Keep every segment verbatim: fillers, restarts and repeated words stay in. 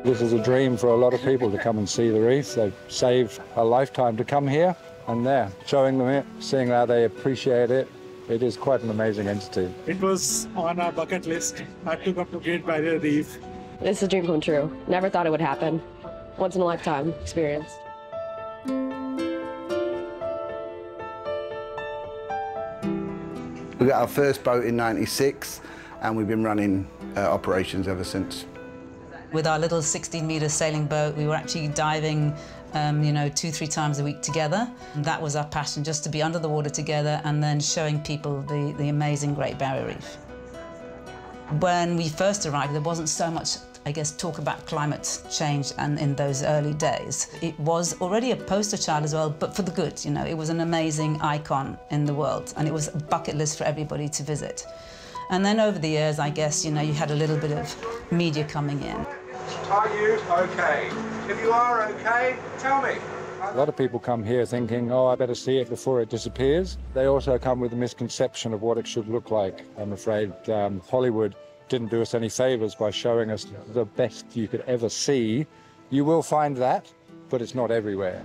This is a dream for a lot of people to come and see the reef. They've saved a lifetime to come here, and they're showing them it, seeing how they appreciate it. It is quite an amazing entity. It was on our bucket list. I took up to Great Barrier Reef. It's a dream come true. Never thought it would happen. Once in a lifetime experience. We got our first boat in ninety-six, and we've been running uh, operations ever since. With our little sixteen metre sailing boat, we were actually diving, um, you know, two, three times a week together. And that was our passion, just to be under the water together and then showing people the, the amazing Great Barrier Reef. When we first arrived, there wasn't so much, I guess, talk about climate change, and in those early days. It was already a poster child as well, but for the good, you know. It was an amazing icon in the world, and it was a bucket list for everybody to visit. And then over the years, I guess, you know, you had a little bit of media coming in. Are you okay? If you are okay, tell me. A lot of people come here thinking, oh, I better see it before it disappears. They also come with a misconception of what it should look like. I'm afraid um, Hollywood didn't do us any favors by showing us the best you could ever see. You will find that, but it's not everywhere.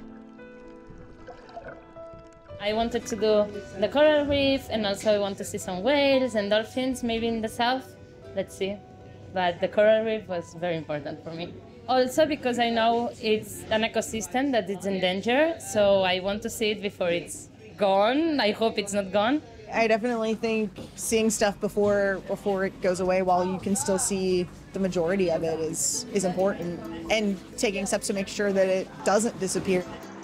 I wanted to do the coral reef, and also I want to see some whales and dolphins, maybe in the south. Let's see. But the coral reef was very important for me. Also because I know it's an ecosystem that is in danger, so I want to see it before it's gone. I hope it's not gone. I definitely think seeing stuff before before it goes away, while you can still see the majority of it, is is important, and taking steps to make sure that it doesn't disappear.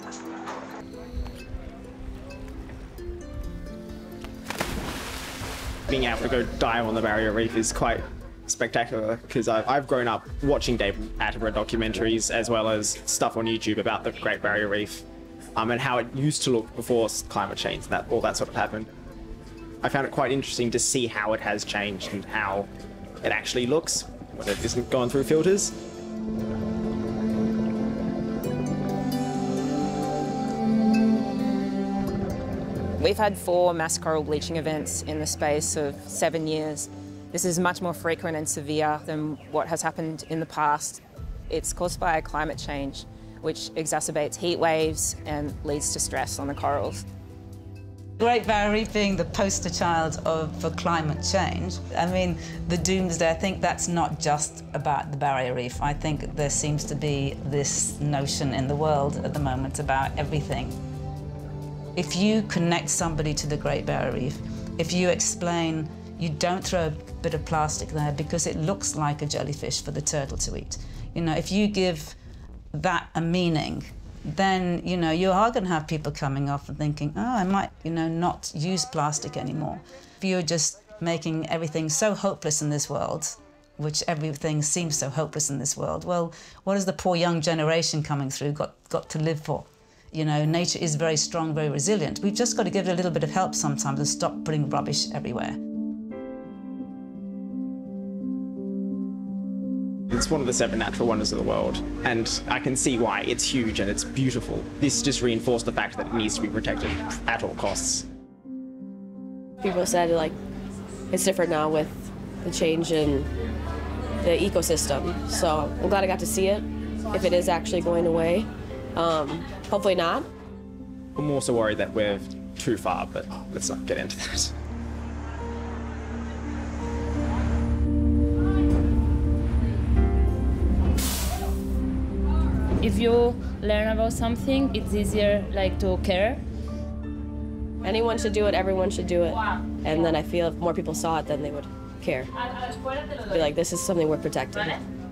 Being able to go dive on the Barrier Reef is quite spectacular, because I've, I've grown up watching David Attenborough documentaries as well as stuff on YouTube about the Great Barrier Reef um, and how it used to look before climate change and that, all that sort of happened. I found it quite interesting to see how it has changed and how it actually looks when it isn't going through filters. We've had four mass coral bleaching events in the space of seven years. This is much more frequent and severe than what has happened in the past. It's caused by climate change, which exacerbates heat waves and leads to stress on the corals. Great Barrier Reef being the poster child of for climate change, I mean, the doomsday, I think that's not just about the Barrier Reef. I think there seems to be this notion in the world at the moment about everything. If you connect somebody to the Great Barrier Reef, if you explain you don't throw a bit of plastic there because it looks like a jellyfish for the turtle to eat. You know, if you give that a meaning, then, you know, you are going to have people coming off and thinking, oh, I might, you know, not use plastic anymore. If you're just making everything so hopeless in this world, which everything seems so hopeless in this world, well, what has the poor young generation coming through got, got to live for? You know, nature is very strong, very resilient. We've just got to give it a little bit of help sometimes and stop putting rubbish everywhere. It's one of the seven natural wonders of the world, and I can see why. It's huge and it's beautiful. This just reinforced the fact that it needs to be protected at all costs. People said, like, it's different now with the change in the ecosystem. So I'm glad I got to see it, if it is actually going away. Um, hopefully not. I'm also worried that we're too far, but let's not get into that. If you learn about something, it's easier, like, to care. Anyone should do it, everyone should do it. And then I feel if more people saw it, then they would care. Be like, this is something worth protecting.